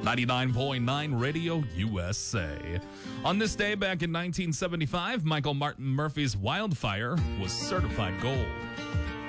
99.9 Radio USA. On this day back in 1975, Michael Martin Murphey's Wildfire was certified gold.